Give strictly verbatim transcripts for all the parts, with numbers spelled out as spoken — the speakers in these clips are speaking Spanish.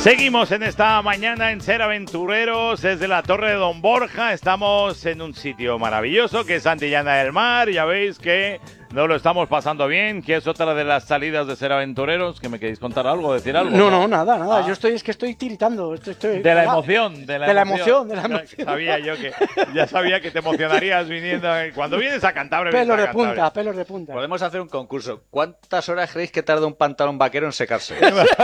Seguimos en esta mañana en Ser Aventureros desde la Torre de Don Borja. Estamos en un sitio maravilloso que es Santillana del Mar. Ya veis que nos lo estamos pasando bien, que es otra de las salidas de Ser Aventureros. ¿Que me queréis contar algo, decir algo? No, no, nada, nada. Ah. Yo estoy, es que estoy tiritando. Estoy, estoy... De la emoción, de la, de la emoción. emoción, de la emoción. Sabía yo que, ya sabía que te emocionarías viniendo. Cuando vienes a Cantabria. Pelos de Cantabria. punta, pelos de punta. Podemos hacer un concurso. ¿Cuántas horas creéis que tarda un pantalón vaquero en secarse?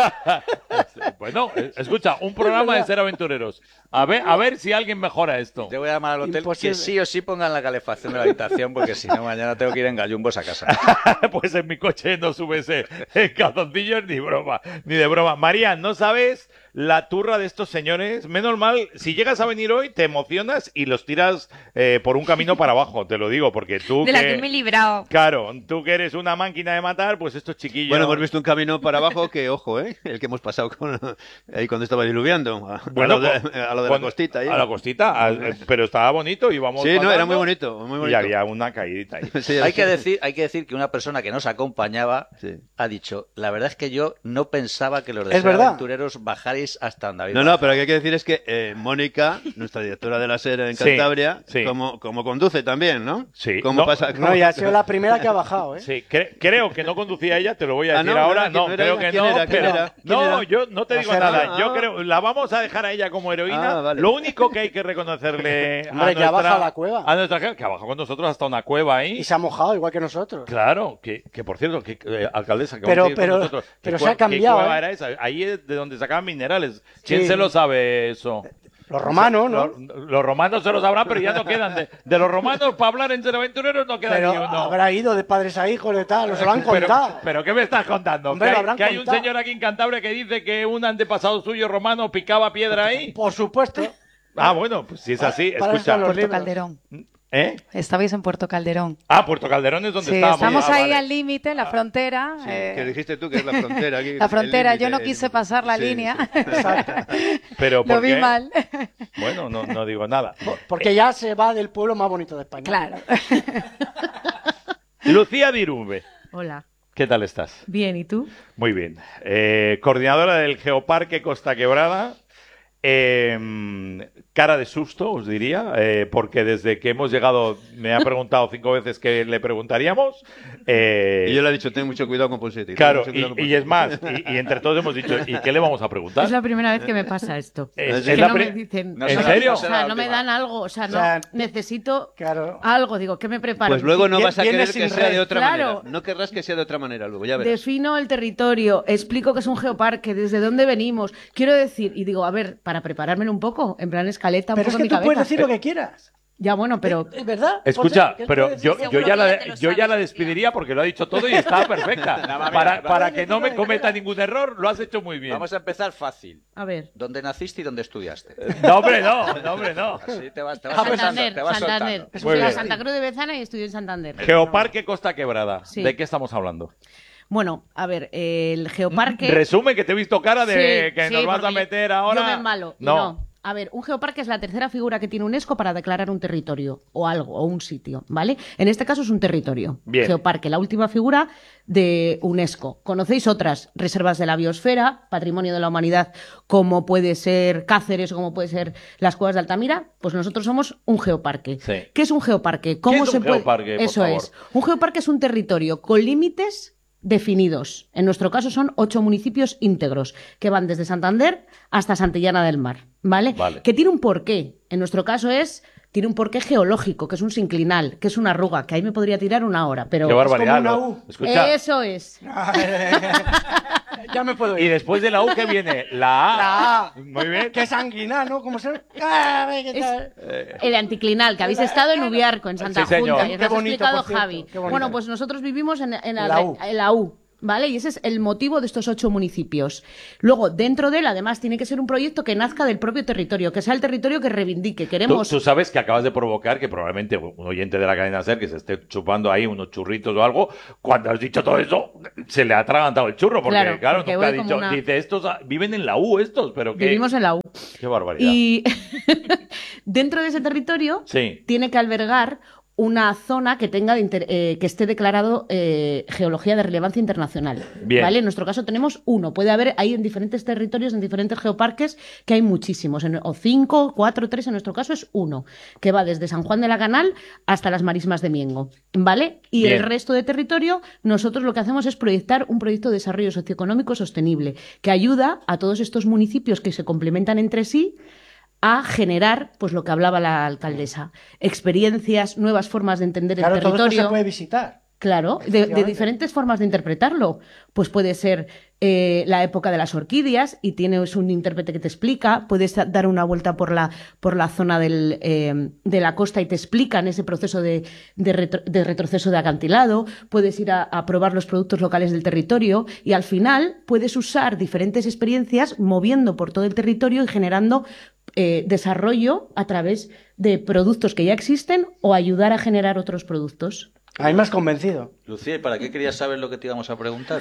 Bueno, escucha, un programa de Ser Aventureros. A ver, a ver si alguien mejora esto. Yo voy a llamar al hotel Imposible. que sí o sí pongan la calefacción de la habitación, porque si no mañana tengo que ir en gallumbos a casa. Pues en mi coche no subes en calzoncillos ni broma, ni de broma. María, ¿no sabes la turra de estos señores? Menos mal, si llegas a venir hoy, te emocionas y los tiras eh, por un camino para abajo, te lo digo, porque tú De que... la que me he librado. Claro, tú que eres una máquina de matar, pues estos chiquillos... Bueno, hemos visto un camino para abajo que, ojo, ¿eh? El que hemos pasado con, ahí cuando estaba diluviando. A, Bueno, a lo de, con- a lo de con- la costita. Ahí. A la costita, a- eh, pero estaba bonito, íbamos Sí, no, era pasando muy bonito, muy bonito. Y había una caídita ahí. Sí, Hay sí. que decir, hay que decir que una persona que nos acompañaba Sí. ha dicho, la verdad es que yo no pensaba que los de Es Ser verdad. Aventureros bajarais hasta Andavid. No, no, pero lo que hay que decir es que eh, Mónica, nuestra directora de la SER en Sí, Cantabria, sí. como, como conduce también, ¿no? Sí. ¿Cómo No, pasa? No, ya ha sido la primera que ha bajado, ¿eh? Sí, cre- creo que no conducía ella, te lo voy a Ah, decir no, ahora. no, No, ¿quién era creo ella? que ¿Quién no. era? ¿Quién pero- era? ¿Quién no, era? yo no te La digo Serrana. nada. Yo Ah. creo, la vamos a dejar a ella como heroína. Ah, vale. Lo único que hay que reconocerle a Hombre, ya nuestra, baja a la cueva. a nuestra que ha bajado con nosotros hasta una cueva ahí. Y se ha mojado, igual que nosotros. Claro, que, que por cierto, que eh, alcaldesa, que Pero- vamos a ir con pero- nosotros. ¿Qué pero cue- se ha cambiado, ¿Qué cueva ¿eh? era esa? Ahí es de donde sacaban minerales. ¿Quién Sí. se lo sabe eso? Los romanos, ¿no? Los, los romanos se lo sabrán, pero ya no quedan. De, de los romanos, para hablar en Ser Aventureros, no queda Pero ni uno. habrá ido de padres a hijos, de tal, nos lo han Pero, contado. pero ¿qué me estás contando? Hombre, ¿Que, lo hay, habrán que hay un contado. señor aquí en Cantabria que dice que un antepasado suyo romano picaba piedra ahí? Por supuesto. Ah, bueno, pues si es así, Para eso escucha. están los Puerto libros. Calderón. ¿Eh? Estabais en Puerto Calderón. Ah, Puerto Calderón es donde Sí, estábamos. estamos Ah, ahí vale. al límite, en la frontera. Sí, eh, que dijiste tú que es la frontera. Aquí, la el frontera, yo límite, no quise el- pasar la sí, línea. sí. Exacto. Pero ¿por Lo vi qué? mal. Bueno, no, no digo nada. Porque ya se va del pueblo más bonito de España. Claro. Lucía Dirube, Hola. ¿qué tal estás? Bien, ¿y tú? Muy bien. Eh, coordinadora del Geoparque Costa Quebrada. Eh, cara de susto, os diría, eh, porque desde que hemos llegado me ha preguntado cinco veces qué le preguntaríamos. Eh, Y yo le he dicho, ten mucho cuidado con Pulseti. ten claro, mucho cuidado y, con y es Pulseti. más, y, y entre todos hemos dicho, ¿y qué le vamos a preguntar? Es la primera vez que me pasa esto. Es- Es es que la no pri- me dicen. No ¿En será- serio? no O será sea, la no me última. dan algo. O sea, O no. sea, necesito Claro. algo. Digo, ¿qué me preparo? Pues luego no Vie- vas a vienes querer que sin sea red. de otra Claro. manera. No querrás que sea de otra manera luego, ya verás. Defino el territorio, explico que es un geoparque, desde dónde venimos. Quiero decir, y digo, a ver, para preparármelo un poco, en plan escaleta, un Pero es poco que en mi tú cabeza. puedes decir lo que quieras. Ya, bueno, pero ¿Es verdad? Escucha, José, ¿qué pero puedes yo, decir? yo ya Seguro que la, ya te lo yo ya sabes, la tío. despediría porque lo ha dicho todo y está perfecta. Nada más, para, mira, para vale, que no me vale, cometa vale. ningún error, lo has hecho muy bien. Vamos a empezar fácil. a ver. ¿Dónde naciste y dónde estudiaste? No, hombre, no, no, hombre, no. Así te vas, te vas Ah, pues soltando, Santander, te vas Santander. soltando. Muy Fui a bien. Santa Cruz de Bezana y estudié en Santander. Geoparque Costa Quebrada. Sí. ¿De qué estamos hablando? Bueno, a ver, el geoparque... Resume que te he visto cara de Sí, que sí, nos vas a porque meter ahora. Yo me embalo. y No. no. A ver, un geoparque es la tercera figura que tiene UNESCO para declarar un territorio o algo, o un sitio, ¿vale? En este caso es un territorio. Bien. Geoparque, la última figura de UNESCO. ¿Conocéis otras? Reservas de la biosfera, patrimonio de la humanidad, como puede ser Cáceres o como puede ser las cuevas de Altamira. Pues nosotros somos un geoparque. Sí. ¿Qué es un geoparque? ¿Cómo es se un puede... geoparque, por Eso favor? es. Un geoparque es un territorio con límites definidos. En nuestro caso son ocho municipios íntegros que van desde Santander hasta Santillana del Mar, ¿vale? Vale. Que tiene un porqué. En nuestro caso es tiene un porqué geológico, que es un sinclinal, que es una arruga, que ahí me podría tirar una hora, pero Qué barbaridad. como una ¿no? U. Escucha. eso es. Ya me puedo Y ir. después de la U, ¿qué viene? La A. La A. Muy bien. Qué sanguinal, ¿no? Como se... Ah, ve, ¿qué Es- tal? El anticlinal, que habéis estado en Ubiarco, en Santa Sí, señor. Junta, y os Qué lo has bonito, explicado por cierto, Javi. qué bonito. Bueno, pues nosotros vivimos en, en la, La U. en la U. ¿Vale? Y ese es el motivo de estos ocho municipios. Luego, dentro de él, además, tiene que ser un proyecto que nazca del propio territorio, que sea el territorio que reivindique. Tú, Queremos... tú sabes que acabas de provocar que probablemente un oyente de la cadena SER que se esté chupando ahí unos churritos o algo, cuando has dicho todo eso, se le ha atragantado el churro, porque Claro, claro, porque nunca ha voy como dicho, una- dice, estos ah, viven en la U estos, pero qué, Vivimos en la U. qué barbaridad. Y dentro de ese territorio Sí. tiene que albergar una zona que tenga de inter- eh, que esté declarado eh, geología de relevancia internacional. Bien. ¿Vale? En nuestro caso tenemos uno. Puede haber ahí en diferentes territorios, en diferentes geoparques, que hay muchísimos. En- o cinco, cuatro, tres, en nuestro caso es uno, que va desde San Juan de la Canal hasta las Marismas de Miengo. ¿Vale? Y Bien. el resto de territorio, nosotros lo que hacemos es proyectar un proyecto de desarrollo socioeconómico sostenible, que ayuda a todos estos municipios que se complementan entre sí a generar, pues lo que hablaba la alcaldesa, experiencias, nuevas formas de entender Claro, el todo esto territorio. se puede visitar. Claro, de, de Efectivamente. diferentes formas de interpretarlo. Pues puede ser eh, la época de las orquídeas y tienes un intérprete que te explica, puedes dar una vuelta por la, por la zona del, eh, de la costa y te explican ese proceso de, de, retro- de retroceso de acantilado, puedes ir a, a probar los productos locales del territorio y al final puedes usar diferentes experiencias moviendo por todo el territorio y generando eh, desarrollo a través de productos que ya existen o ayudar a generar otros productos. A mí me has convencido. Lucía, ¿y para qué querías saber lo que te íbamos a preguntar?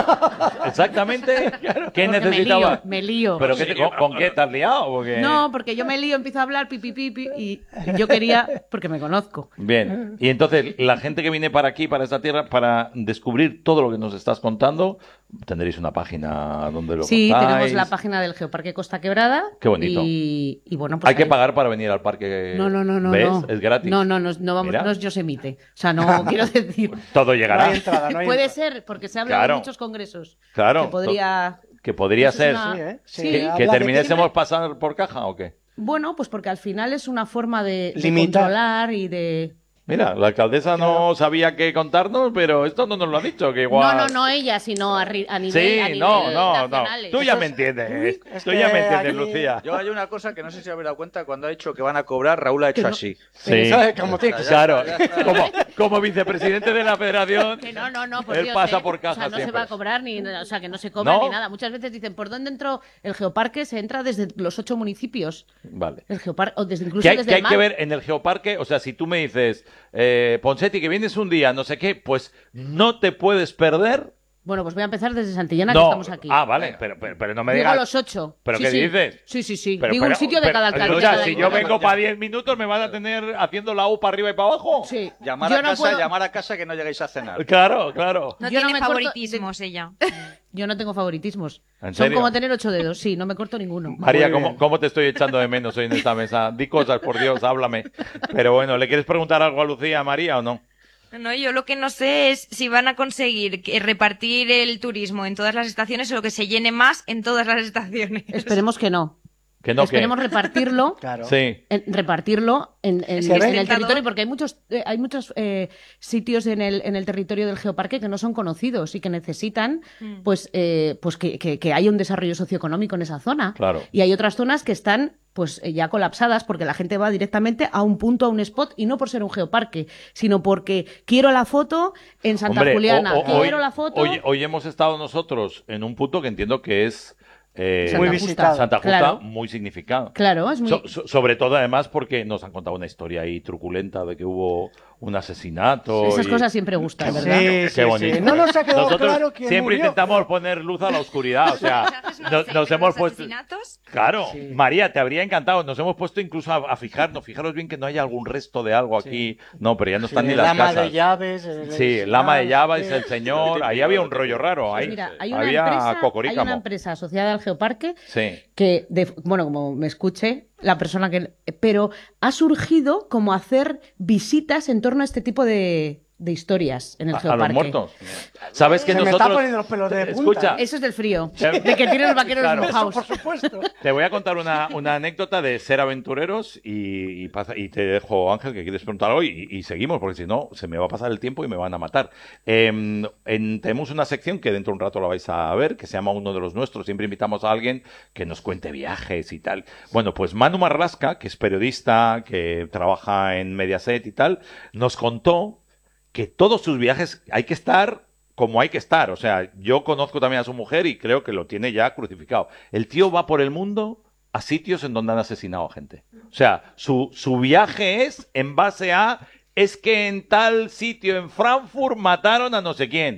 Exactamente. ¿Qué Porque necesitaba? me lío, me lío. ¿Pero qué te- con, con qué te has liado? Porque... No, porque yo me lío, empiezo a hablar, pipi, pipi, y yo quería, porque me conozco. Bien, y entonces la gente que viene para aquí, para esta tierra, para descubrir todo lo que nos estás contando, tendréis una página donde lo Sí, contáis. tenemos la página del Geoparque Costa Quebrada. Qué bonito. Y, y bueno, pues Hay que ahí- pagar para venir al parque. No, no, no, no. ¿Ves? no. Es gratis. No, no, no, no vamos, Mira. no es Yosemite. O sea, no quiero decir. Todo No llegará. hay entrada, no hay Puede entrada. ser, porque se ha hablado Claro. en muchos congresos. Claro. Que podría. Que podría Eso es ser. una- Sí, ¿eh? Sí. Sí, Que, habla que de terminésemos timbre. pasar por caja o qué. Bueno, pues porque al final es una forma de, de Limitar. controlar y de. Mira, la alcaldesa no sabía qué contarnos, pero esto no nos lo ha dicho, que igual... No, no, no ella, sino a, ri- a nivel, Sí, a nivel no, no, no. nacionales. Tú ya Eso me es- entiendes. Es Tú que ya me entiendes, aquí- Lucía. Yo hay una cosa que no sé si habéis dado cuenta, cuando ha dicho que van a cobrar, Raúl ha hecho así. Sí. ¿Sabes? Como tiene que ser. Claro, como, como vicepresidente de la federación, Que no, no, no, por él Dios, pasa ¿eh? por caja O sea, no siempre. se va a cobrar ni, o sea, que no se cobra ¿No? ni nada. Muchas veces dicen, ¿por dónde entró el geoparque? Se entra desde los ocho municipios. Vale. El geoparque, o desde incluso ¿Qué hay, desde qué el hay mar. que ver en el geoparque? O sea, si tú me dices, eh, Ponseti, que vienes un día, no sé qué, pues no te puedes perder. Bueno, pues voy a empezar desde Santillana, que No. estamos aquí. Ah, vale, pero, pero, pero no me Digo digas. los ocho. ¿Pero Sí, qué sí. dices? Sí, sí, sí. Pero- Digo pero- un sitio de pero- cada alcalde. escucha, de cada si yo ayuntamiento. vengo para diez minutos, me van a tener haciendo la U para arriba y para abajo. Sí. Llamar Yo a no casa, puedo- llamar a casa que no lleguéis a cenar. Claro, claro. No Yo no tiene me corto- favoritismos ella. Yo no tengo favoritismos. ¿En Son serio? como tener ocho dedos, sí, no me corto ninguno. María, Muy ¿cómo, bien. ¿cómo te estoy echando de menos hoy en esta mesa? Di cosas, por Dios, háblame. Pero bueno, ¿le quieres preguntar algo a Lucía, a María o no? No, yo lo que no sé es si van a conseguir que repartir el turismo en todas las estaciones o que se llene más en todas las estaciones. Esperemos que no. Que no, Esperemos que... repartirlo. Claro. Sí. en- repartirlo en, en- Se en ve. el Intentado- territorio, porque hay muchos, eh, hay muchos eh, sitios en el, en el territorio del geoparque que no son conocidos y que necesitan Mm. pues, eh, pues que, que- que haya un desarrollo socioeconómico en esa zona. Claro. Y hay otras zonas que están pues eh, ya colapsadas porque la gente va directamente a un punto, a un spot, y no por ser un geoparque, sino porque quiero la foto en Santa Hombre, Juliana, o- o- quiero hoy, la foto... Hoy, hoy hemos estado nosotros en un punto que entiendo que es... eh, Santa Muy Justa. visitado. Santa Justa, Claro. muy significado. Claro, es muy... So- so- sobre todo, además, porque nos han contado una historia ahí truculenta de que hubo un asesinato. Esas y- cosas siempre gustan, Sí, ¿verdad? sí, Qué bonito. sí. No nos ha quedado Nosotros claro quién siempre murió. intentamos poner luz a la oscuridad, o sea, ¿Haces una no- serie nos de hemos los puesto... asesinatos? Claro, Sí. María, te habría encantado. Nos hemos puesto incluso a, a fijarnos. Fijaros bien que no haya algún resto de algo aquí. No, pero ya no están Sí, ni el las ama casas. de llaves. el- Sí, el ama de llaves, el señor. Ahí había un rollo raro. Pues Ahí mira, hay una, había empresa, hay cocorícamo. una empresa asociada al geoparque Sí. que, de- bueno, como me escuche la persona que... Pero ha surgido como hacer visitas en torno a este tipo de, de historias en el A, a geoparque. los muertos. ¿Sabes que Se me nosotros... está poniendo los pelos de punta. Escucha, Eso es del frío. Eh, De que tienen los vaqueros claro. mojados. Por supuesto. te voy a contar una, una anécdota de ser aventureros y, y, pasa- y te dejo, Ángel, que quieres preguntar algo y, y seguimos, porque si no, se me va a pasar el tiempo y me van a matar. Eh, en- tenemos una sección que dentro de un rato la vais a ver, que se llama Uno de los Nuestros. Siempre invitamos a alguien que nos cuente viajes y tal. Bueno, pues Manu Marrasca, que es periodista, que trabaja en Mediaset y tal, nos contó que todos sus viajes hay que estar como hay que estar. O sea, yo conozco también a su mujer y creo que lo tiene ya crucificado. El tío va por el mundo a sitios en donde han asesinado a gente. O sea, su, su viaje es en base a, es que en tal sitio en Frankfurt mataron a no sé quién.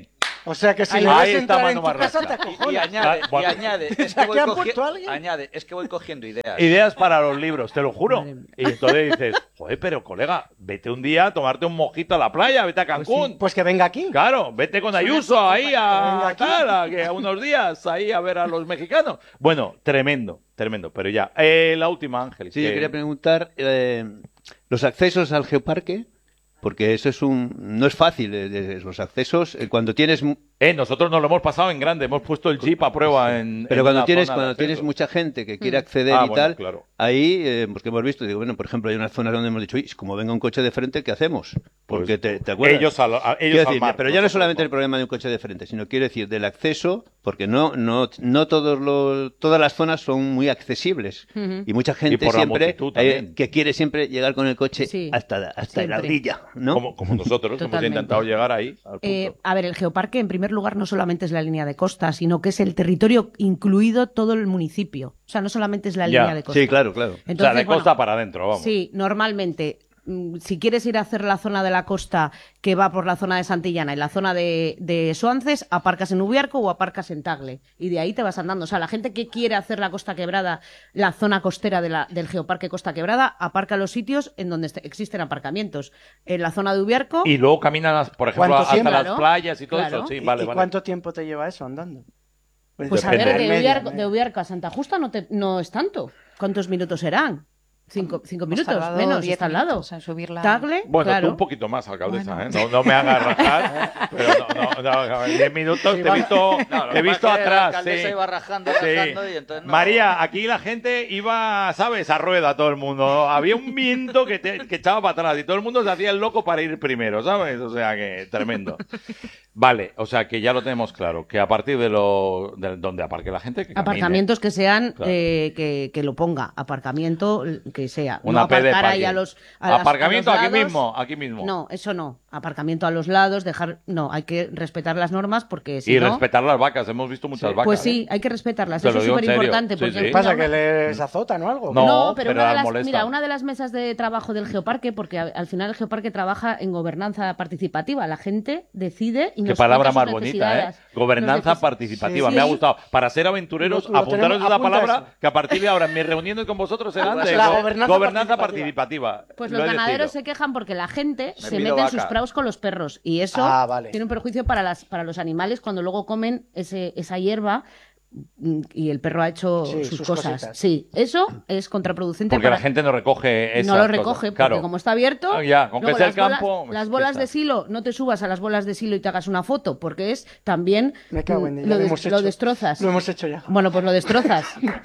O sea que si Ahí le está ves entrar Manu en tu Marrasca. casa te Y, y acojonas. añade, Ah, bueno. y añade, es que ¿Aquí voy han cogi- puesto a alguien? añade, es que voy cogiendo ideas. Ideas para los libros, te lo juro. Madre mía. Y entonces dices, joder, pero colega, vete un día a tomarte un mojito a la playa, vete a Cancún. Pues que venga aquí. Claro, vete con Ayuso ahí Venga a, aquí. tal, a, que a unos días ahí a ver a los mexicanos. Bueno, tremendo, tremendo, pero ya. Eh, la última, Ángel. Sí, que- yo quería preguntar eh, los accesos al geoparque, porque eso es un no es fácil, eh, eh, los accesos eh, cuando tienes mu- Eh, nosotros nos lo hemos pasado en grande, hemos puesto el jeep a prueba en. pero en cuando una tienes zona de cuando acceso. tienes mucha gente que quiere acceder Ah, y bueno, tal, claro. ahí eh, porque hemos visto, digo, bueno, por ejemplo, hay unas zonas donde hemos dicho, "Uy, como venga un coche de frente, ¿qué hacemos?" Porque Pues, te, te acuerdas. Ellos al, a- ellos Quiero al decir, mar, pero ya no es nosotros solamente no. el problema de un coche de frente, sino quiero decir del acceso, porque no no no todos los todas las zonas son muy accesibles Ujú. y mucha gente por la siempre multitud eh, también. que quiere siempre llegar con el coche Sí, hasta hasta la siempre. orilla, ¿no? Como, como nosotros hemos Totalmente. intentado llegar ahí. Al punto. Eh, a ver, el geoparque, en primer lugar, no solamente es la línea de costa, sino que es el territorio incluido todo el municipio. O sea, no solamente es la Ya. línea de costa. Sí, claro, claro. o sea, Entonces, de bueno, costa para adentro, vamos. Sí, normalmente, mm, si quieres ir a hacer la zona de la costa que va por la zona de Santillana y la zona de, de Soances, aparcas en Ubiarco o aparcas en Tagle. Y de ahí te vas andando. O sea, la gente que quiere hacer la Costa Quebrada, la zona costera de la, del Geoparque Costa Quebrada, aparca en los sitios en donde est- existen aparcamientos. En la zona de Ubiarco, Y luego caminan, por ejemplo, ¿Cuánto hasta siempre, las no? playas y todo Claro. eso. Sí, ¿Y, vale, y vale. cuánto tiempo te lleva eso andando? pues a Depende. ver, de Media, Ubiarco, media. de Ubiarco a Santa Justa no, te, no es tanto. ¿Cuántos minutos serán? Cinco, cinco Hemos minutos, tardado menos, diez está al lado. minutos en subir la- Tagle, Bueno, claro. tú un poquito más, alcaldesa, Bueno. ¿eh? No, no me hagas rajar, pero no, no, no, diez minutos te he visto, No, lo te he que visto pasa es que la atrás, alcaldesa sí. iba rajando, Sí. rajando, y entonces no- María, aquí la gente iba, ¿sabes? A rueda todo el mundo. Había un viento que, te, que echaba para atrás y todo el mundo se hacía el loco para ir primero, ¿sabes? O sea que tremendo. Vale, o sea que ya lo tenemos claro, que a partir de lo de donde aparque la gente, que camine. Aparcamientos que sean, Claro. eh, que, que lo ponga. Aparcamiento que sea. Una no P de aparcar ahí parking. a los, a las- Aparcamiento a los aquí lados. mismo, aquí mismo. No, eso no. Aparcamiento a los lados, dejar. No, hay que respetar las normas porque si y no. respetar las vacas, hemos visto muchas vacas. Pues ¿eh? sí, hay que respetarlas. Te Eso lo es digo en súper importante. serio. Sí, Porque sí. ¿Qué pasa? mira, ¿Que les azotan o algo? No. No, pero, pero una, de las las, molesta. mira, una de las mesas de trabajo del Geoparque, porque a- al final el Geoparque trabaja en gobernanza participativa. La gente decide y Qué nos palabra cuenta más sus bonita, ¿eh? necesidades. Gobernanza Nos decis- participativa. Sí. Me ha gustado. Para ser aventureros, Lo- lo apuntaros tenemos- esa apunta palabra, eso. que a partir de ahora en mis reuniones con vosotros será La de gobernanza gobernanza participativa. participativa. Pues Lo los he ganaderos decidido. se quejan porque la gente Me se pido mete en sus vaca. prados con los perros y eso Ah, vale. tiene un perjuicio para las para los animales cuando luego comen ese, esa hierba mm, y el perro ha hecho Sí, sus, sus cosas. cositas. Sí, eso es contraproducente Porque para la gente no recoge esas no lo cosas. recoge porque Claro. como está abierto, Ah, ya, con que luego sea las el bolas- campo, las ya bolas está. de silo, no te subas a las bolas de silo y te hagas una foto porque es también Me cago en mm, ella, lo, lo des- hemos lo hecho. destrozas. Lo hemos hecho ya. Bueno, pues lo destrozas.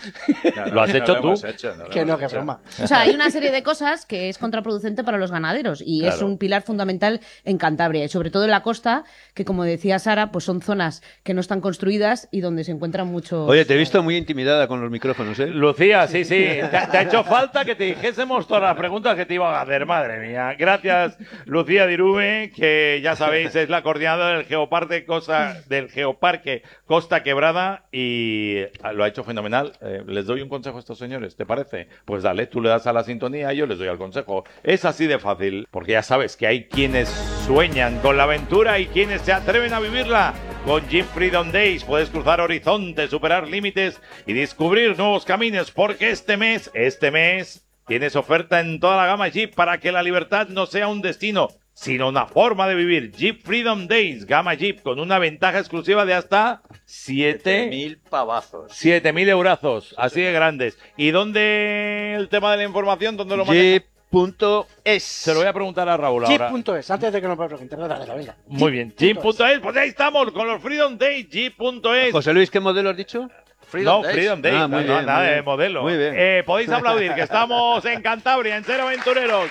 No, ¿Lo has no hecho lo tú? hemos hecho, no lo Que hemos no, que hecho. broma. O sea, hay una serie de cosas que es contraproducente para los ganaderos y es Claro. un pilar fundamental en Cantabria y sobre todo en la costa, que como decía Sara, pues son zonas que no están construidas y donde se encuentran muchos... Oye, te he visto muy intimidada con los micrófonos, ¿eh? Lucía, sí, sí. Te, te ha hecho falta que te dijésemos todas las preguntas que te iban a hacer, madre mía. Gracias, Lucía Dirube, que ya sabéis es la coordinadora del Geoparque Costa, del Geoparque Costa Quebrada y lo ha hecho fenomenal. Eh, les doy un consejo a estos señores, ¿te parece? Pues dale, tú le das a la sintonía y yo les doy al consejo. Es así de fácil, porque ya sabes que hay quienes sueñan con la aventura y quienes se atreven a vivirla. Con Jeep Freedom Days puedes cruzar horizontes, superar límites y descubrir nuevos caminos, porque este mes, este mes, tienes oferta en toda la gama Jeep para que la libertad no sea un destino, sino una forma de vivir. Jeep Freedom Days, gama Jeep, con una ventaja exclusiva de hasta siete Mil pavazos. siete mil eurazos, así de grandes. ¿Y dónde el tema de la información? ¿Dónde lo maneja? Jeep punto es. Se lo voy a preguntar a Raúl ahora. Jeep punto es, antes de que nos pueda preguntar. Dale, dale, venga. Muy bien, Jeep punto es, pues ahí estamos con los Freedom Days, Jeep punto es. José Luis, ¿qué modelo has dicho? Freedom no, Days. Freedom Days, Ah, muy no, no, bien, nada muy de bien. modelo. Muy bien. Eh, podéis aplaudir, que estamos en Cantabria, en Ser Aventureros.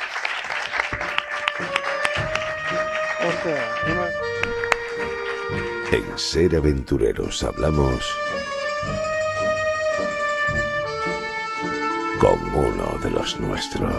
Hostia, no- En Ser Aventureros hablamos con uno de los nuestros.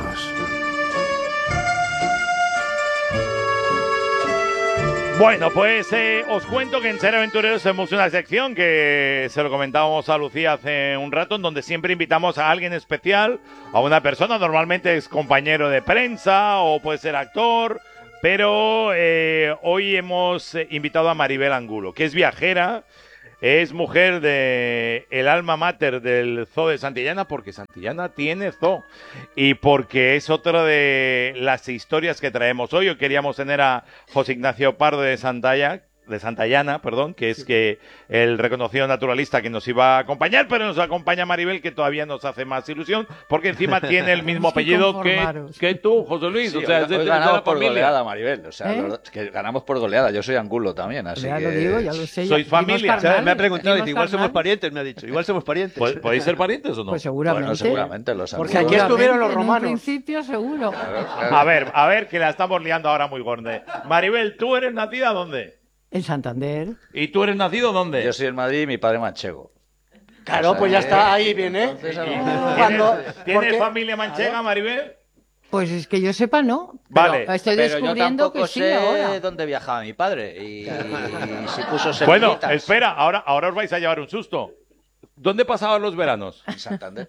Bueno, pues eh, os cuento que en Ser Aventureros tenemos una sección que se lo comentábamos a Lucía hace un rato, en donde siempre invitamos a alguien especial, a una persona, normalmente es compañero de prensa o puede ser actor, pero eh, hoy hemos eh, invitado a Maribel Angulo, que es viajera, es mujer de el alma mater del Zoo de Santillana, porque Santillana tiene zoo y porque es otra de las historias que traemos hoy. Hoy queríamos tener a José Ignacio Pardo de Santalla, de Santillana, perdón, que es que el reconocido naturalista que nos iba a acompañar, pero nos acompaña Maribel, que todavía nos hace más ilusión, porque encima tiene el mismo apellido que, que tú, José Luis. Sí, o sea, hoy, es de, hoy de ganamos la por familia. goleada, Maribel. O sea, ¿Eh? los- que ganamos por goleada. Yo soy Angulo también, así Ya que... lo digo, ya lo sé. ¿Sois ya- familia? dimos O sea, carnal, me ha preguntado, dimos dice, igual somos carnal. parientes, me ha dicho. Igual somos parientes. ¿Po- ¿Podéis ser parientes o no? Pues seguramente. Bueno, seguramente los Porque Angulos. aquí estuvieron los En un romanos. principio, seguro. A ver, a ver, que la estamos liando ahora muy gorda. Maribel, ¿tú eres nacida dónde? En Santander. ¿Y tú eres nacido dónde? Yo soy en Madrid y mi padre manchego. Claro, pues ya está ahí bien, ¿eh? Entonces, a lo ¿Tienes, mejor- Cuando- ¿tienes porque- familia manchega, Maribel? Pues es que yo sepa, no. Vale. Pero estoy Pero yo descubriendo tampoco que sí sé ahora. dónde viajaba mi padre y, y si puso Bueno, semillitas espera, ahora, ahora os vais a llevar un susto. ¿Dónde pasaban los veranos? en Santander.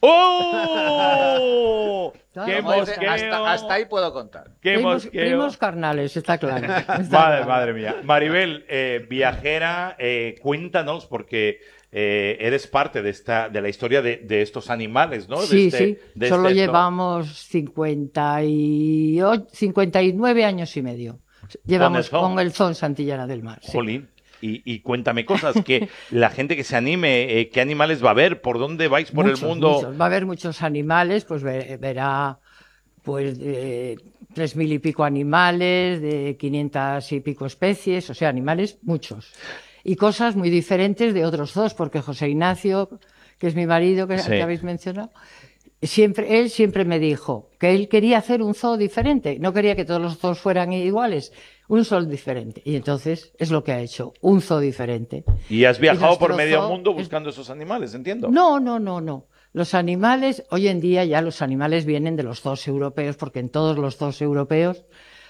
¡Oh! Claro. ¡Qué Como dice, mosqueo! hasta, hasta ahí puedo contar. ¡Qué Primos, mosqueo! primos carnales, está claro. Está Madre, claro. madre mía. Maribel, eh, viajera, eh, cuéntanos, porque eh, eres parte de esta, de la historia de, de estos animales, ¿no? De Sí, este- sí. de Solo este- llevamos cincuenta y ocho, cincuenta y nueve años y medio. Llevamos zoo? con el zoo en Santillana del Mar. sí. Jolín. Y, y cuéntame cosas, que la gente que se anime, eh, ¿qué animales va a ver? ¿Por dónde vais por Muchos, el mundo? muchos. Va a haber muchos animales, pues ve- verá pues de tres mil y pico animales, de quinientas y pico especies, o sea, animales muchos. Y cosas muy diferentes de otros zoos, porque José Ignacio, que es mi marido, que, Sí. que habéis mencionado, siempre, él siempre me dijo que él quería hacer un zoo diferente, no quería que todos los zoos fueran iguales, un zoo diferente. Y entonces es lo que ha hecho, un zoo diferente. Y has viajado por nuestro medio zoo mundo es- buscando esos animales, entiendo. No, no, no, no. Los animales, hoy en día ya los animales vienen de los zoos europeos, porque en todos los zoos europeos,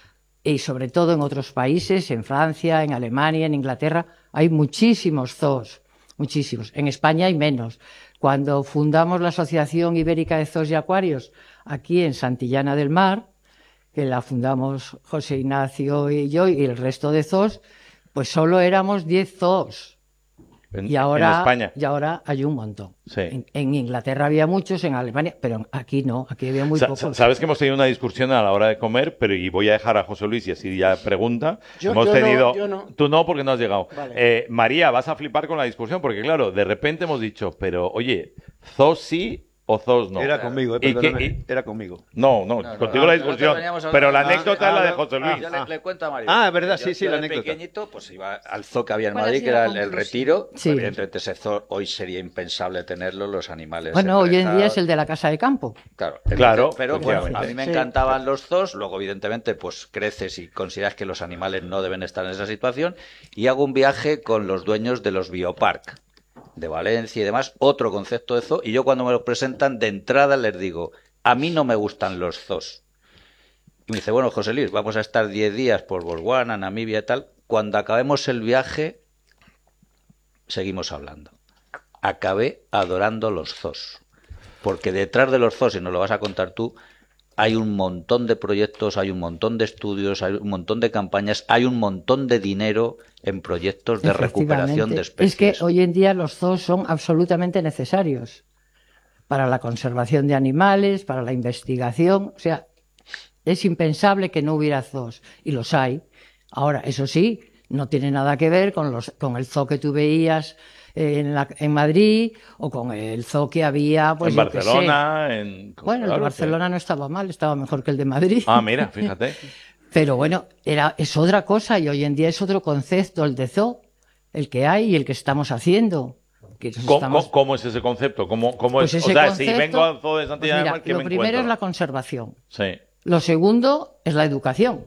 y sobre todo en otros países, en Francia, en Alemania, en Inglaterra, hay muchísimos zoos, muchísimos. En España hay menos. Cuando fundamos la Asociación Ibérica de Zoos y Acuarios, aquí en Santillana del Mar, que la fundamos José Ignacio y yo y el resto de zoos, pues solo éramos diez zoos. En, Y ahora, en España. y ahora hay un montón. Sí. En, en Inglaterra había muchos, en Alemania, pero aquí no, aquí había muy Sa- pocos. Sabes que hemos tenido una discusión a la hora de comer, pero y voy a dejar a José Luis y así ya pregunta. Yo- hemos yo no, tenido. yo no. Tú no, porque no has llegado. Vale. Eh, María, vas a flipar con la discusión, porque claro, de repente hemos dicho, pero oye, ¿zoos sí o zoos no? Era conmigo, eh, ¿Y qué- perdóname, y- era conmigo. No, no, No, no, contigo no, la nosotros discusión. veníamos a Pero hablar- la ah, anécdota ah, es la de ah, José ah, Luis. Yo le, le cuento a Mario. Ah, es verdad, sí, Yo- sí, yo la de anécdota. pequeñito, pues iba al zoo que había en ¿Cuál ha Madrid, sido que era la el, el conclusión? Retiro. Sí. Evidentemente ese zoo hoy sería impensable tenerlo, los animales. Bueno, hoy en día emparejados. es el de la casa de campo. Claro, Claro, entonces, pero bueno, efectivamente. a mí me Sí. encantaban los zoos, luego evidentemente pues creces y consideras que los animales no deben estar en esa situación y hago un viaje con los dueños de los biopark de Valencia y demás, otro concepto de zoo, y yo cuando me lo presentan de entrada les digo, a mí no me gustan los zoos. Y me dice, bueno, José Luis, vamos a estar diez días por Botswana, Namibia y tal, cuando acabemos el viaje seguimos hablando. Acabé adorando los zoos. Porque detrás de los zoos, y nos lo vas a contar tú, hay un montón de proyectos, hay un montón de estudios, hay un montón de campañas, hay un montón de dinero en proyectos de recuperación de Efectivamente. especies. Es que hoy en día los zoos son absolutamente necesarios para la conservación de animales, para la investigación. O sea, es impensable que no hubiera zoos, y los hay. Ahora, eso sí, no tiene nada que ver con, los, con el zoo que tú veías en, la, en Madrid o con el zoo que había pues, en yo qué sé. Barcelona, en. Bueno, el claro, de Barcelona no estaba mal, estaba mejor que el de Madrid. sí. Ah, mira, fíjate. Pero bueno, era, es otra cosa y hoy en día es otro concepto el de zoo, el que hay y el que estamos haciendo. Que nos ¿Cómo, estamos- cómo- cómo es ese concepto? ¿Cómo, cómo Pues es? ese O sea, concepto- si vengo al zoo de pues Santillana del mira, Mar, ¿qué lo me primero encuentro? es la conservación. Sí. Lo segundo es la educación.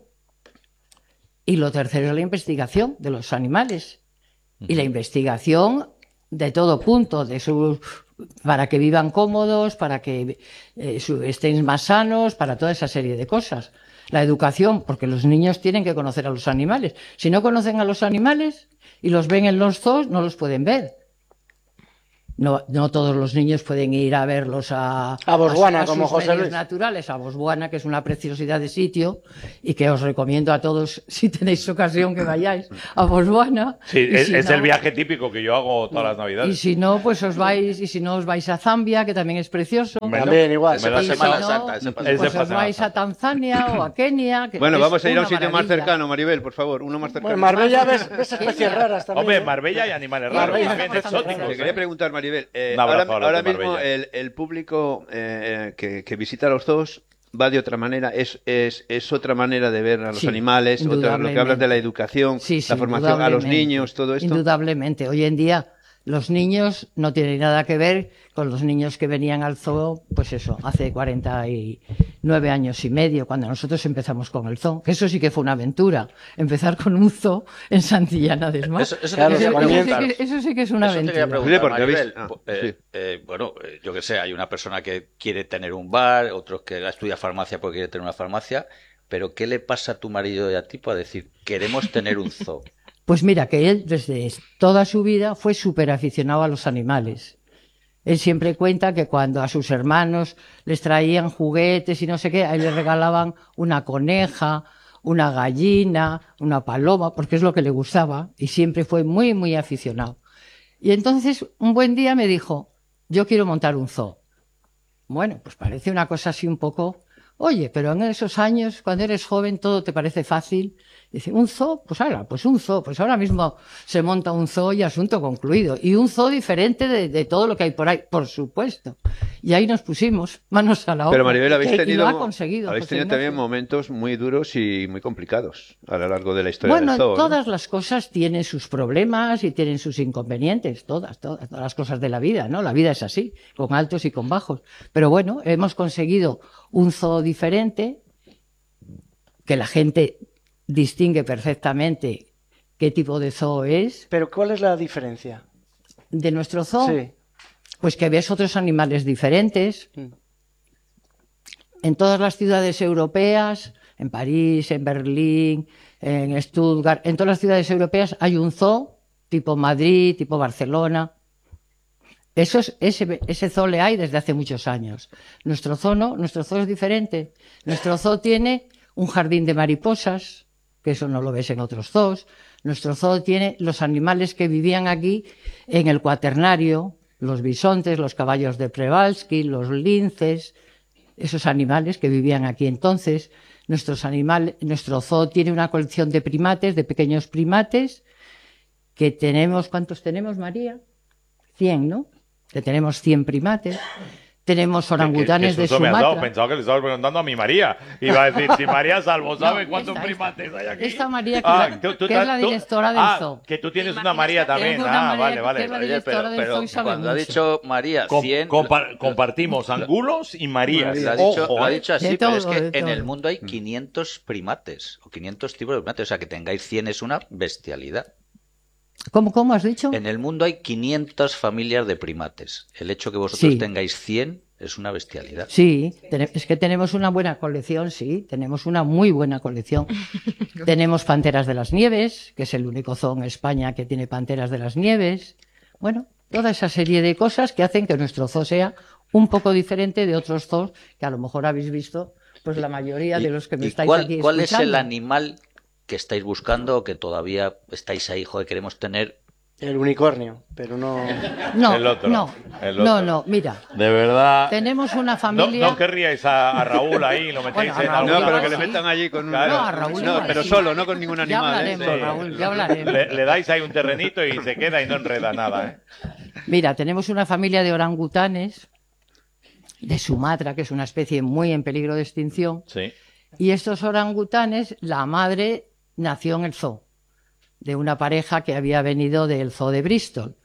Y lo tercero es la investigación de los animales. Y la investigación de todo punto, de su, para que vivan cómodos, para que eh, su- estén más sanos, para toda esa serie de cosas. La educación, porque los niños tienen que conocer a los animales. Si no conocen a los animales y los ven en los zoos, no los pueden ver. No, no todos los niños pueden ir a verlos a, A Botswana, a- a como sus José medios Luis. naturales, a Botswana, que es una preciosidad de sitio y que os recomiendo a todos, si tenéis ocasión, que vayáis a Botswana. Sí, Y es, si es no- el viaje típico que yo hago todas las Y navidades. si no, pues os vais, y si no os vais a Zambia, que también es precioso. Me- También igual. Ese Me la para Y si Semana no, Santa, ese para Ese pues para os Semana vais a Santa. Tanzania o a Kenia. que Bueno, es vamos a ir a un una sitio más maravilla. cercano, Maribel, por favor, uno más cercano. Bueno, Marbella ves, ves especies raras también. Hombre, ¿eh? Marbella hay animales raros, Marbella también es bastante exóticos. Te ¿eh? quería preguntar, Maribel, eh, Un abrazo ahora, a los ahora de mismo Marbella. el, el público eh, que, que visita los zoos va de otra manera, es, es, es otra manera de ver a los Sí, animales, otra- lo que hablas indudablemente. de la educación, Sí, sí, la formación a los indudablemente. niños, todo esto. Indudablemente. Hoy en día los niños no tienen nada que ver con los niños que venían al zoo, pues eso, hace cuarenta y nueve años y medio, cuando nosotros empezamos con el zoo. Que eso sí que fue una aventura, empezar con un zoo en Santillana del Mar. Eso, eso, Claro, te quería los eso, sí preguntar. que, eso sí que es una Eso te quería aventura. preguntar, Sí, porque habéis- Maribel. ah, Po- eh, sí. eh, bueno, eh, yo que sé, hay una persona que quiere tener un bar, otros que estudia farmacia porque quiere tener una farmacia, pero ¿qué le pasa a tu marido y a ti para decir, queremos tener un zoo? Pues mira, que él desde toda su vida fue súper aficionado a los animales. Él siempre cuenta que cuando a sus hermanos les traían juguetes y no sé qué, a él le regalaban una coneja, una gallina, una paloma, porque es lo que le gustaba, y siempre fue muy, muy aficionado. Y entonces, un buen día me dijo, yo quiero montar un zoo. Bueno, pues parece una cosa así un poco, oye, pero en esos años, cuando eres joven, todo te parece fácil. Dice, ¿un zoo? Pues ahora, pues un zoo. Pues ahora mismo se monta un zoo y asunto concluido. Y un zoo diferente de, de todo lo que hay por ahí, por supuesto. Y ahí nos pusimos, manos a la obra. Pero Maribel, habéis Que- y tenido, lo ha conseguido, habéis José tenido Ignacio. también momentos muy duros y muy complicados a lo largo de la historia Bueno, del zoo. ¿no? todas las cosas tienen sus problemas y tienen sus inconvenientes, todas, todas, todas las cosas de la vida, ¿no? La vida es así, con altos y con bajos. Pero bueno, hemos conseguido un zoo diferente, que la gente distingue perfectamente qué tipo de zoo es. Pero ¿cuál es la diferencia? De nuestro zoo, Sí. pues que ves otros animales diferentes. Mm. En todas las ciudades europeas, en París, en Berlín, en Stuttgart, en todas las ciudades europeas hay un zoo, tipo Madrid, tipo Barcelona. Eso es, ese, ese zoo le hay desde hace muchos años. Nuestro zoo no, nuestro zoo es diferente. Nuestro zoo tiene un jardín de mariposas, que eso no lo ves en otros zoos. Nuestro zoo tiene los animales que vivían aquí en el cuaternario, los bisontes, los caballos de Przewalski, los linces, esos animales que vivían aquí entonces. Nuestros animales, nuestro zoo tiene una colección de primates, de pequeños primates, que tenemos, ¿cuántos tenemos, María? cien, ¿no? Que tenemos cien primates. Tenemos orangutanes ¿Qué- qué de susto me has dado? Sumatra. Pensaba que le estabas preguntando a mi María. Iba a decir, si María Salvo sabe No, cuántos esta, primates esta. hay aquí. Esta María, que Ah, es la- tú- tú que es te- la tú- directora del ah, zoo. que tú tienes ¿Te una María imaginas? también. Tengo una Ah, María vale, que vale. es la Oye, directora pero, del pero zoo y sabe cuando ha mucho. dicho María, Com- cien, compa- compartimos angulos y Marías. lo ha dicho, Ojo, lo ha ¿eh? dicho así, De pero es todo, que de en el todo. mundo hay quinientos primates o quinientos tipos de primates. O sea, que tengáis cien es una bestialidad. ¿Cómo, cómo has dicho? En el mundo hay quinientas familias de primates. El hecho que vosotros Sí. tengáis cien es una bestialidad. Sí, tene- es que tenemos una buena colección, sí, tenemos una muy buena colección. Tenemos panteras de las nieves, que es el único zoo en España que tiene panteras de las nieves. Bueno, toda esa serie de cosas que hacen que nuestro zoo sea un poco diferente de otros zoos que a lo mejor habéis visto, pues la mayoría de los que me ¿Y estáis cuál, aquí cuál es escuchando. el animal que estáis buscando o que todavía estáis ahí, joder, queremos tener? El unicornio, pero no... No, El otro, no, el no, otro. no, mira, De verdad. tenemos una No, familia... no querríais a, a Raúl ahí, lo metéis Bueno, a en Raúl alguna- No, pero igual que le sí. metan allí con un... Claro. No, a Raúl No, igual pero sí. solo, no con ningún Ya animal. ¿eh? hablaremos, Solo. Raúl, ya hablaremos. Le, le dais ahí un terrenito y se queda y no enreda nada, ¿eh? Mira, tenemos una familia de orangutanes de Sumatra, que es una especie muy en peligro de extinción, Sí. y estos orangutanes, la madre nació en el zoo, de una pareja que había venido del zoo de Bristol.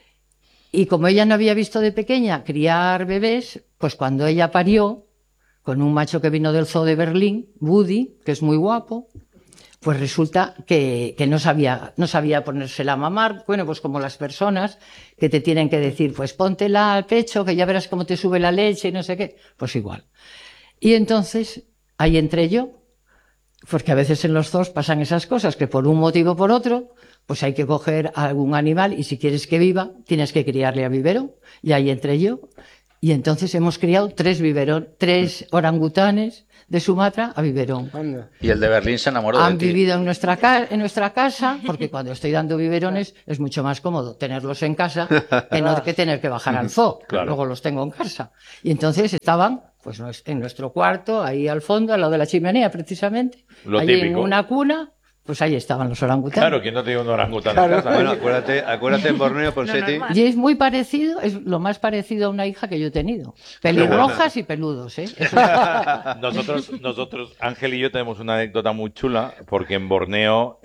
Y como ella no había visto de pequeña criar bebés, pues cuando ella parió, con un macho que vino del zoo de Berlín, Woody, que es muy guapo, pues resulta que, que no sabía, no sabía ponérsela a mamar. Bueno, pues como las personas que te tienen que decir, pues póntela al pecho, que ya verás cómo te sube la leche y no sé qué. Pues igual. Y entonces, ahí entré yo, porque a veces en los zoos pasan esas cosas, que por un motivo o por otro, pues hay que coger a algún animal y si quieres que viva, tienes que criarle a biberón. Y ahí entré yo. Y entonces hemos criado tres biberón, tres orangutanes de Sumatra a biberón. Anda. Y el de Berlín se enamoró Han de ti. vivido en nuestra, ca- en nuestra casa, porque cuando estoy dando biberones es mucho más cómodo tenerlos en casa que no que tener que bajar al zoo. Claro. Luego los tengo en casa. Y entonces estaban pues no es- en nuestro cuarto, ahí al fondo, al lado de la chimenea precisamente, Lo allí en típico. una cuna, pues ahí estaban los orangutanes. Claro, ¿quién no tiene un orangután Claro. en casa? Bueno, acuérdate, acuérdate en Borneo, Ponseti. normal. Y es muy parecido, es lo más parecido a una hija que yo he tenido. Pelirrojas y peludos, ¿eh? Eso es- Nosotros, nosotros, Ángel y yo tenemos una anécdota muy chula, porque en Borneo,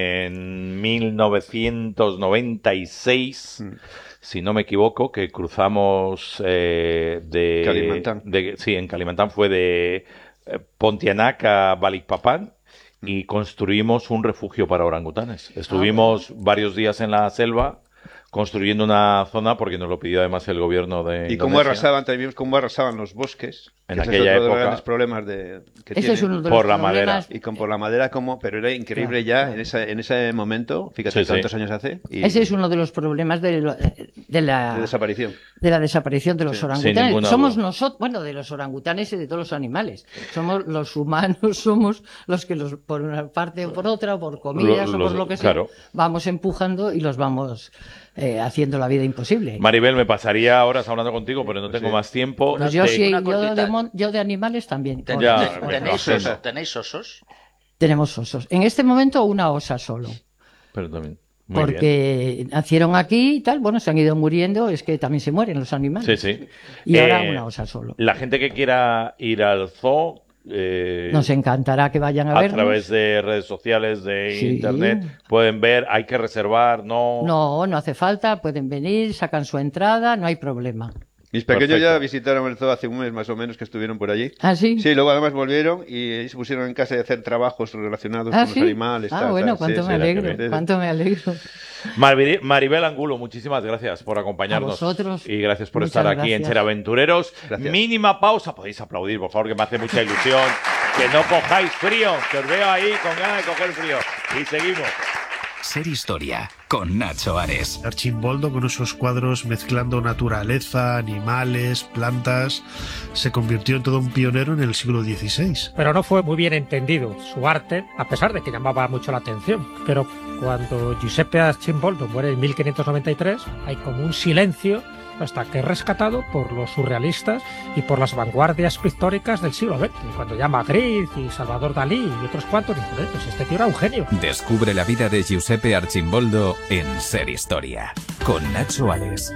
en mil novecientos noventa y seis, si no me equivoco, que cruzamos eh, de, Kalimantan. de- sí, en Kalimantan fue de eh, Pontianak a Balikpapan y construimos un refugio para orangutanes. Estuvimos varios días en la selva construyendo una zona porque nos lo pidió además el gobierno de Y cómo Indonesia. arrasaban, también vimos cómo arrasaban los bosques. En que ese aquella es otro de los época. grandes problemas de, que Ese tiene. es uno de Por los la madera. problemas. Y con por la madera como, pero era increíble Claro, ya claro. en esa en ese momento, fíjate Sí, sí. cuántos años hace, y Ese es uno de los problemas de, lo- de la de desaparición. de la desaparición de los Sí, sin orangutanes. ninguna Somos duda. nosotros, bueno, de los orangutanes y de todos los animales. Somos los humanos, somos los que los por una parte o por otra, o por comidas Lo- o los- por lo que sea, claro. vamos empujando y los vamos eh, haciendo la vida imposible. Maribel, me pasaría horas hablando contigo, pero no tengo sí. más tiempo. Pues yo Te- sí, una yo cortita. de, mon- yo de animales también. Ten- Ya, ten- bueno, ¿Tenéis, hacemos. osos? ¿Tenéis osos? Tenemos osos. En este momento una osa solo. Pero también. Muy bien. Porque nacieron aquí y tal, bueno, se han ido muriendo, es que también se mueren los animales. Sí, sí. Y ahora Eh, una osa solo. La gente que quiera ir al zoo, eh, Nos encantará que vayan a, a vernos. través de redes sociales, de Sí. internet, pueden ver, hay que reservar, no. No, no hace falta, pueden venir, sacan su entrada, no hay problema. Mis pequeños Perfecto. ya visitaron el zoo hace un mes más o menos que estuvieron por allí. ¿Ah, sí? Sí, luego además volvieron y se pusieron en casa de hacer trabajos relacionados ¿Ah, con sí? los animales. Ah, tal, bueno, tal. cuánto Sí, me sí, alegro, sí, sí. cuánto me alegro. Maribel, Maribel Angulo, muchísimas gracias por acompañarnos. A vosotros. Y gracias por Muchas estar aquí en gracias. Cheraventureros. Gracias. Mínima pausa. Podéis aplaudir, por favor, que me hace mucha ilusión. Que no cojáis frío, que os veo ahí con ganas de coger frío. Y seguimos. Ser Historia con Nacho Ares. Archimboldo, con esos cuadros mezclando naturaleza, animales, plantas, se convirtió en todo un pionero en el siglo dieciséis. Pero no fue muy bien entendido su arte, a pesar de que llamaba mucho la atención. Pero cuando Giuseppe Archimboldo muere en mil quinientos noventa y tres, hay como un silencio hasta que es rescatado por los surrealistas y por las vanguardias pictóricas del siglo veinte. Y cuando ya Magritte y Salvador Dalí y otros cuantos, dicen, "Eh, pues este tío era un genio". Descubre la vida de Giuseppe Archimboldo en Ser Historia con Nacho Ares.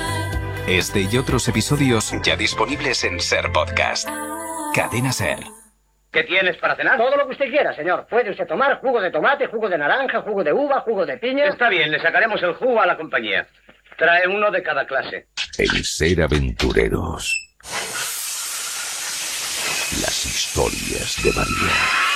Este y otros episodios ya disponibles en Ser Podcast. Cadena Ser. ¿Qué tienes para cenar? Todo lo que usted quiera, señor. Puede usted tomar jugo de tomate, jugo de naranja, jugo de uva, jugo de piña. Está bien, le sacaremos el jugo a la compañía. Trae uno de cada clase. En Ser Aventureros. Las historias de María.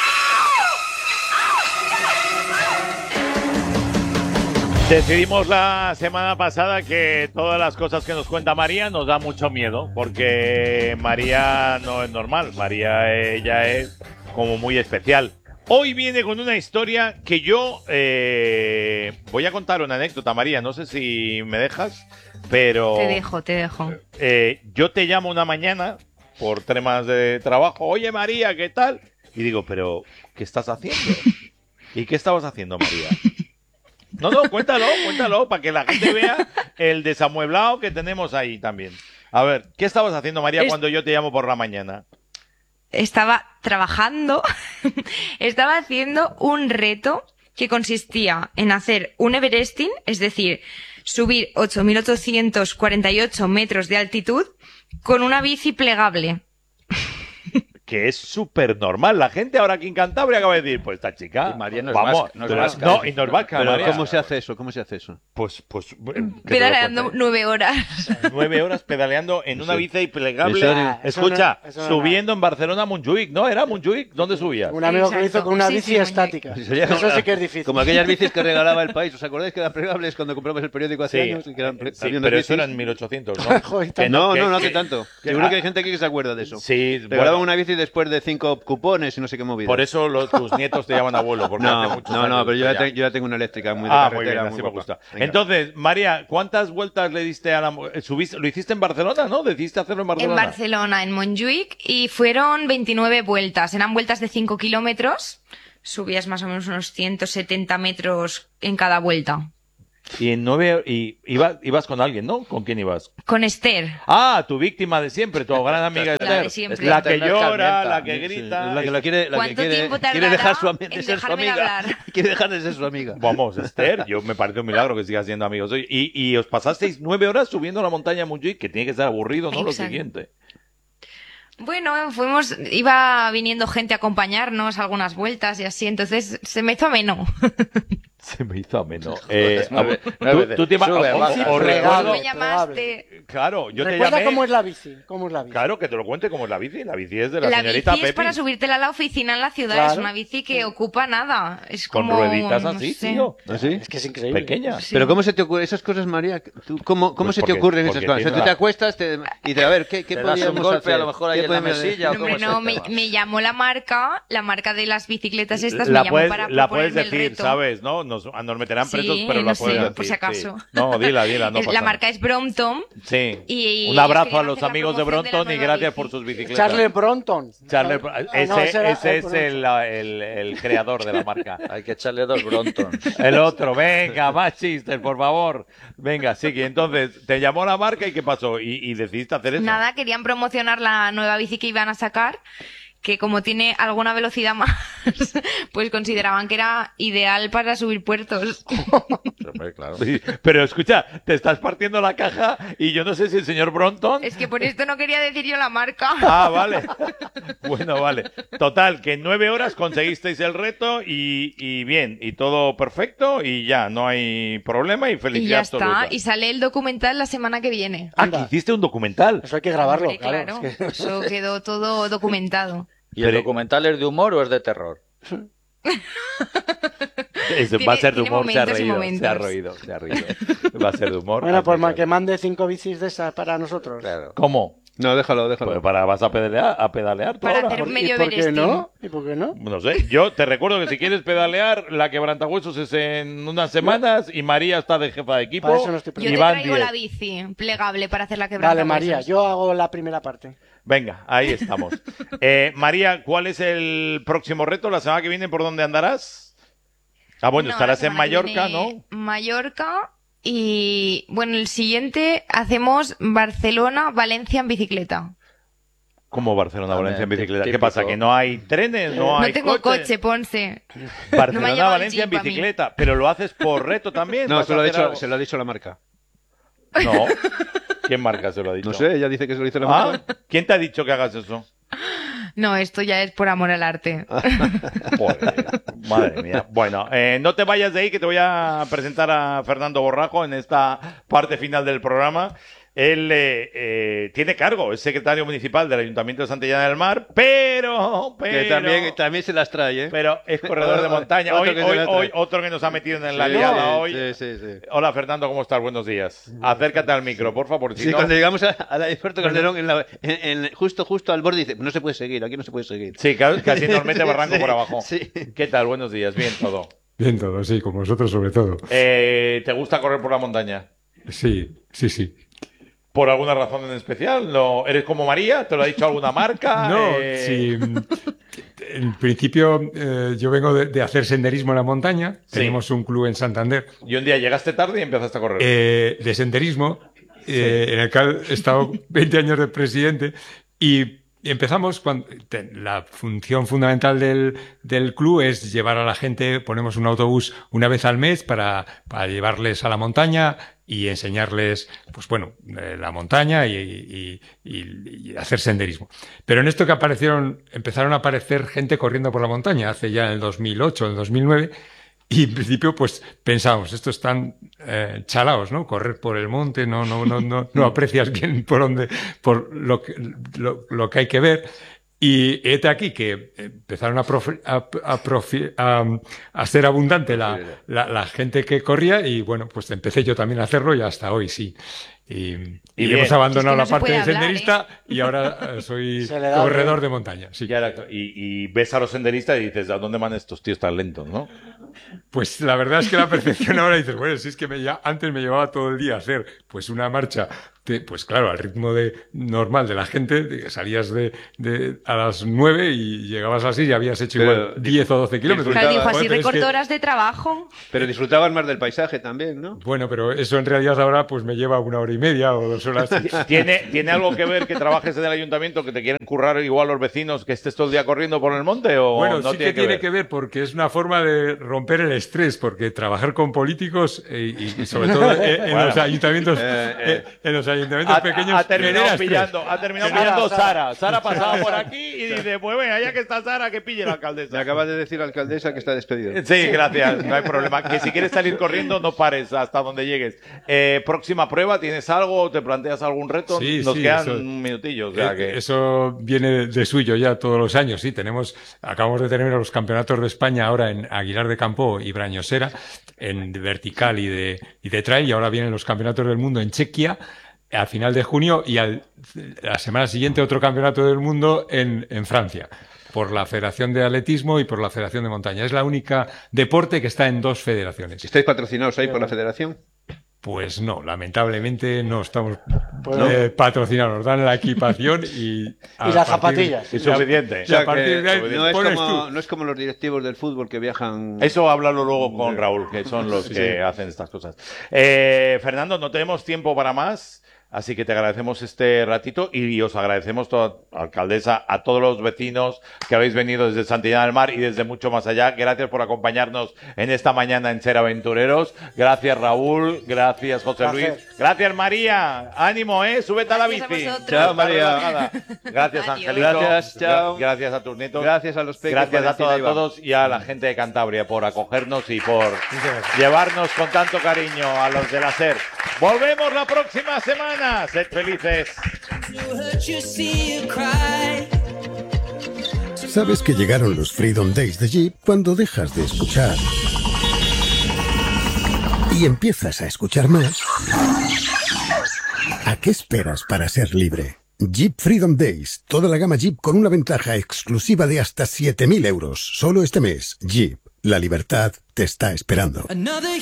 Decidimos la semana pasada que todas las cosas que nos cuenta María nos da mucho miedo, porque María no es normal, María ella es como muy especial. Hoy viene con una historia que yo eh, voy a contar una anécdota, María, no sé si me dejas, pero Te dejo, te dejo. eh, yo te llamo una mañana por temas de trabajo, oye María, ¿qué tal? Y digo, pero ¿qué estás haciendo? ¿Y qué estabas haciendo, María? No, no, cuéntalo, cuéntalo, para que la gente vea el desamueblado que tenemos ahí también. A ver, ¿qué estabas haciendo, María, Es- cuando yo te llamo por la mañana? Estaba trabajando, estaba haciendo un reto que consistía en hacer un Everesting, es decir, subir ocho mil ochocientos cuarenta y ocho metros de altitud con una bici plegable. Que es súper normal. La gente ahora aquí en Cantabria acaba de decir, pues esta chica, Y María no es vamos, vasca, no es pero- vasca. no, y no es vasca, Pero María. ¿cómo se hace eso? ¿Cómo se hace eso? Pues, pues, eh, que te lo Pedaleando cuente. nueve horas. Nueve horas pedaleando en una Eso- bici plegable. eso- eso Escucha, no- eso no- subiendo en Barcelona a Montjuic, ¿no? ¿Era Montjuic? ¿Dónde subías? Un amigo que lo hizo Exacto. con una Sí, bici sí, muy estática. Sería Eso como- sí que es difícil. Como aquellas bicis que regalaba el país. ¿Os acordáis que eran plegables cuando compramos el periódico hace Sí, años? Y que eran ple- sí, había unas pero eso bicis? era en mil ochocientos, ¿no? Joder, Que No, que- no, no hace que- tanto. que- Seguro ah, que hay gente aquí que se acuerda de eso. Sí, Regalaban bueno, una bici después de cinco cupones y no sé qué movida. Por eso los, tus nietos te llaman abuelo. Porque no, hace muchos no, no, años pero yo ya, ya. te, yo ya tengo una eléctrica muy de Ah, carretera. muy bien, así muy me guapa. gusta. Venga. Entonces, María, ¿cuántas vueltas le diste a la... Subiste, lo hiciste en Barcelona, ¿no? ¿Decidiste hacerlo en Barcelona? En Barcelona, en Montjuic, y fueron veintinueve vueltas. Eran vueltas de cinco kilómetros. Subías más o menos unos ciento setenta metros en cada vuelta. Y en nueve... Y iba, ibas con alguien, ¿no? ¿Con quién ibas? Con Esther. Ah, tu víctima de siempre, tu gran amiga La Esther. de siempre. La que Esther llora, Escarmienta. la que Sí, grita. la que la quiere, la que ¿Cuánto quiere, tiempo quiere tardará dejar su, ami- en de ser su dejarme de amiga. hablar? Quiere dejar de ser su amiga. Vamos, Esther, yo me parece un milagro que sigas siendo amigos hoy. Y, y os pasasteis nueve horas subiendo la montaña Montjuic, que tiene que ser aburrido, ¿no? Lo Exacto. siguiente. Bueno, fuimos, iba viniendo gente a acompañarnos algunas vueltas y así, entonces se me hizo ameno. Se me hizo ameno. Eh, nueve- tú- nueve tú te iba- sube, os- baja. os Plegable, recuerdo- Me llamaste. Claro, yo te Recuerda llamé. cómo es la bici. ¿Cómo es la bici? Claro, que te lo cuente cómo es la bici. La bici es de la, La señorita bici es Pepi. para subírtela a la oficina en la ciudad, Claro. es una bici que ocupa nada. Es Con como, rueditas no así, sé. tío. ¿Ah, sí? Es que es increíble. Pequeña. Sí. Pero ¿cómo se te ocurren esas cosas, María? ¿Tú, ¿Cómo, cómo Pues se te porque- ocurren esas porque cosas? O sea, tiene tú te la- acuestas te, y te a ver, ¿qué, qué Te das un podríamos golpe hacer? a lo mejor ahí ¿Qué en la podemos- mesilla. No, hombre, ¿Cómo no, es me, el tema? me llamó la marca, la marca de las bicicletas estas, la me llamó puedes, para la puedes proponerme el decir, reto. ¿sabes? ¿No? Nos, nos meterán Sí, presos, pero no la sé, puedes decir. por si acaso. sí. No, dila, dila. No Es- pasa la nada. marca es Brompton. Sí. Y Un abrazo ellos a los querían hacer la amigos de promoción de la Brompton y nueva gracias bici. por sus bicicletas. Charles Bronton. Charles- Ah, ese no, ese era ese es Bronton. el, el, el creador de la marca. Hay que echarle dos Brontons. El otro, venga, más chistes, por favor. Venga, sí, que entonces te llamó la marca y ¿qué pasó? Y, y decidiste hacer eso. Nada, querían promocionar la nueva bici que iban a sacar, que como tiene alguna velocidad más, pues consideraban que era ideal para subir puertos. Hombre, claro. Sí, pero escucha, te estás partiendo la caja y yo no sé si el señor Bronton... Es que por esto no quería decir yo la marca. Ah, vale. Bueno, vale. Total, que en nueve horas conseguisteis el reto y, y bien, y todo perfecto y ya, no hay problema y Y felicidad ya absoluta. está, y sale el documental la semana que viene. Ah, que hiciste un documental. Eso hay que grabarlo, Hombre, claro. claro, es que- eso quedó todo documentado. ¿Y el documental es de humor o es de terror? Ese Tiene- va a ser de tiene humor, se ha momentos y reído, se ha momentos. reído, se ha reído. Va a ser de humor. Bueno, pues Así más que- que mande cinco bicis de esas para nosotros. Claro. ¿Cómo? No, déjalo, déjalo. Pues para, ¿vas a pedalear, a pedalear tú Para ahora? hacer ¿Por- medio ¿Y por qué Everesting. no? ¿Y por qué no? No sé, yo te recuerdo que si quieres pedalear, la quebrantahuesos es en unas semanas y María está de jefa de equipo. Para eso no estoy Yo y te van traigo diez. la bici plegable para hacer la quebranta. Vale, María, yo hago la primera parte. Venga, ahí estamos. Eh, María, ¿cuál es el próximo reto? ¿La semana que viene por dónde andarás? Ah, bueno, No, estarás la en semana que Mallorca, viene ¿no? Mallorca y, bueno, el siguiente hacemos Barcelona, Valencia en bicicleta. Como Barcelona, Valencia en También, bicicleta. ¿Qué típico. pasa? ¿Que no hay trenes? ¿No hay No tengo coches? coche, Ponce. No me ha Barcelona, llevado el Valencia en jeep a mí. bicicleta. ¿Pero lo haces por reto también? No, ¿Vas se a lo, ha hacer dicho, algo? se lo ha dicho la marca. No. ¿Quién marca se lo ha dicho? No sé, ella dice que se lo dice la Ah, marca. ¿quién te ha dicho que hagas eso? No, esto ya es por amor al arte. Joder, madre mía. Bueno, eh, no te vayas de ahí que te voy a presentar a Fernando Borrajo en esta parte final del programa. Él eh, eh, tiene cargo, es secretario municipal del Ayuntamiento de Santillana del Mar, pero, pero, Que también, también se las trae, ¿eh? pero es corredor de montaña. Otro Hoy, que se hoy, la trae. hoy otro que nos ha metido en la Sí, liada hoy. Sí, sí, sí. Hola Fernando, ¿cómo estás? Buenos días. Acércate al micro, por favor. Si Sí, no- cuando llegamos a- al aeropuerto Calderón, en la- en- en- justo justo al borde, dice, no se puede seguir, aquí no se puede seguir. Sí, ca- casi nos mete barranco Sí, por abajo. sí. ¿Qué tal? Buenos días, bien todo. Bien todo, sí, como vosotros sobre todo. Eh, ¿Te gusta correr por la montaña? Sí, sí, sí. ¿Por alguna razón en especial? ¿No? ¿Eres como María? ¿Te lo ha dicho alguna marca? No, Eh, sí. En principio, eh, yo vengo de, de hacer senderismo en la montaña. Sí. Tenemos un club en Santander Y un día llegaste tarde y empezaste a correr. eh, de senderismo, eh, en el cual he estado veinte años de presidente. Y empezamos cuando te- la función fundamental del, del club es llevar a la gente, ponemos un autobús una vez al mes para, para llevarles a la montaña y enseñarles, pues bueno, eh, la montaña y, y- y- y hacer senderismo. Pero en esto que aparecieron, empezaron a aparecer gente corriendo por la montaña, hace ya en el dos mil ocho, en el dos mil nueve, y en principio, pues pensamos, estos están eh, chalaos, ¿no? Correr por el monte, no, no, no, no, no aprecias bien por dónde, por lo que, lo, lo que hay que ver. Y hete aquí que empezaron a, profi- a, a, profi- a, a ser abundante la, la, la gente que corría y bueno, pues empecé yo también a hacerlo y hasta hoy sí. Y, Y y bien. hemos abandonado Es que no la se parte puede de hablar, senderista y ahora eh, soy Se le da corredor bien. de montaña. Sí. Ya era- y, y ves a los senderistas y dices, ¿a dónde van estos tíos tan lentos, no? Pues la verdad es que la percepción ahora dices, bueno, si es que me, ya, antes me llevaba todo el día a hacer pues una marcha, de, pues claro, al ritmo de, normal de la gente, de que salías de, de a las nueve y llegabas así y habías hecho Pero igual diez o doce kilómetros. Claro, dijo, Joder, así pero es que- recorto horas de trabajo. Pero disfrutabas más del paisaje también, ¿no? Bueno, pero eso en realidad ahora pues me lleva una hora y media o dos horas. ¿Tiene, ¿Tiene algo que ver que trabajes en el ayuntamiento, que te quieren currar igual los vecinos, que estés todo el día corriendo por el monte? ¿O Bueno, no sí tiene que tiene que ver porque es una forma de romper el estrés, porque trabajar con políticos eh, y, y sobre todo en, en Bueno. los ayuntamientos, Eh, eh. eh, en los ayuntamientos Ha, pequeños ha- ha terminado genera estrés. pillando, ha terminado Sara, pillando Sara. Sara. Sara pasaba por aquí y dice, pues venga, ya que está Sara, que pille la alcaldesa. Me acabas de decir, alcaldesa, que está despedido. Sí, gracias, no hay problema. Que si quieres salir corriendo, no pares hasta donde llegues. Eh, próxima prueba, ¿tienes algo? ¿Te planteas algún reto? Sí, Nos sí, quedan eso- un minutillo. O sea Eh, que... Eso viene de suyo ya todos los años, sí. Tenemos, acabamos de tener los campeonatos de España ahora en Aguilar de Campo y Brañosera, en vertical y de, y de trail, y ahora vienen los campeonatos del mundo en Chequia a final de junio y al, la semana siguiente otro campeonato del mundo en, en Francia, por la Federación de Atletismo y por la Federación de Montaña. Es la única deporte que está en dos federaciones. ¿Estáis patrocinados ahí por la federación? Pues no, lamentablemente no estamos Pues eh, patrocinados, nos dan la equipación y... a Y las partir- zapatillas. Es suficiente. O sea, a partir que de ahí no, es pones como, tú. no es como los directivos del fútbol que viajan... Eso háblalo luego con Raúl, que son los Sí, que sí. hacen estas cosas. Eh, Fernando, no tenemos tiempo para más, así que te agradecemos este ratito y os agradecemos, toda, alcaldesa, a todos los vecinos que habéis venido desde Santillana del Mar y desde mucho más allá. Gracias por acompañarnos en esta mañana en Ser Aventureros. Gracias, Raúl. Gracias, José Placer. Luis. Gracias, María. Ánimo, ¿eh? Súbete a la Gracias a bici. vosotros. Chao, María. Relajada. Gracias, Adiós. Angelito. Gracias, chao. Gra- Gracias a tus nietos. Gracias a los peques. Gracias a Valentina todas, y Iván. todos y a la gente de Cantabria por acogernos y por llevarnos con tanto cariño a los de la SER. Volvemos la próxima semana. Sed felices. Sabes que llegaron los Freedom Days de Jeep cuando dejas de escuchar y empiezas a escuchar más. ¿A qué esperas para ser libre? Jeep Freedom Days, toda la gama Jeep con una ventaja exclusiva de hasta siete mil euros. Solo este mes, Jeep, la libertad te está esperando. Another